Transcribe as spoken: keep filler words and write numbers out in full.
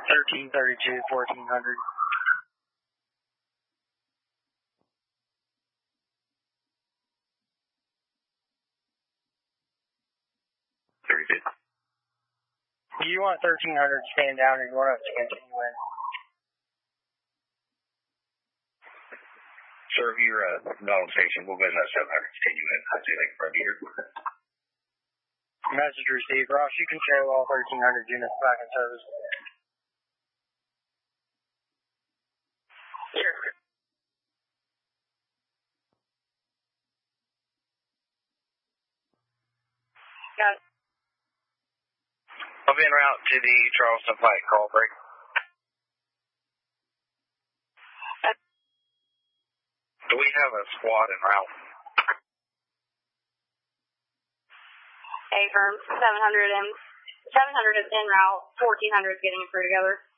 thirteen thirty-two, fourteen hundred. thirty-two. Do you want thirteen hundred to stand down, or do you want us to continue in? Sir, if you're uh, not on station, we'll go ahead and let seven hundred continue in. I'll see you later, here. Message received. Ross, you can show all thirteen hundred units back in service. Sure. Got it. I'll be en route to the Charleston Pike call break. Do we have a squad en route? A firm, seven hundred and seven hundred is en route, fourteen hundred is getting it through together.